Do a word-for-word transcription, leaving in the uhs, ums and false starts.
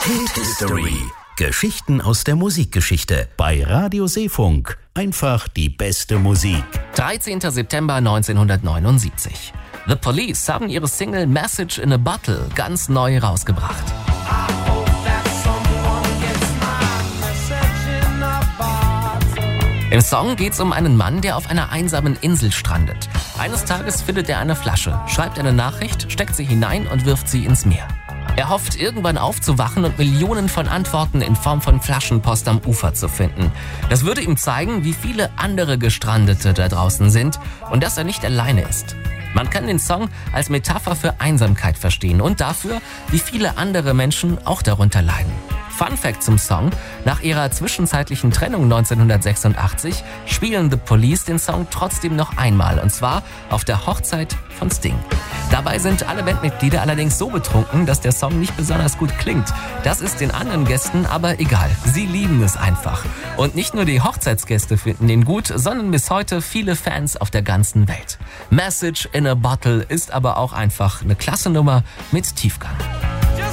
Hit History. Geschichten aus der Musikgeschichte bei Radio Seefunk. Einfach die beste Musik. dreizehnter September neunzehnhundertneunundsiebzig. The Police haben ihre Single Message in a Bottle ganz neu rausgebracht. Im Song geht's um einen Mann, der auf einer einsamen Insel strandet. Eines Tages findet er eine Flasche, schreibt eine Nachricht, steckt sie hinein und wirft sie ins Meer. Er hofft, irgendwann aufzuwachen und Millionen von Antworten in Form von Flaschenpost am Ufer zu finden. Das würde ihm zeigen, wie viele andere Gestrandete da draußen sind und dass er nicht alleine ist. Man kann den Song als Metapher für Einsamkeit verstehen und dafür, wie viele andere Menschen auch darunter leiden. Fun Fact zum Song: Nach ihrer zwischenzeitlichen Trennung neunzehnhundertsechsundachtzig spielen The Police den Song trotzdem noch einmal, und zwar auf der Hochzeit von Sting. Dabei sind alle Bandmitglieder allerdings so betrunken, dass der Song nicht besonders gut klingt. Das ist den anderen Gästen aber egal. Sie lieben es einfach. Und nicht nur die Hochzeitsgäste finden ihn gut, sondern bis heute viele Fans auf der ganzen Welt. Message in a Bottle ist aber auch einfach eine klasse Nummer mit Tiefgang.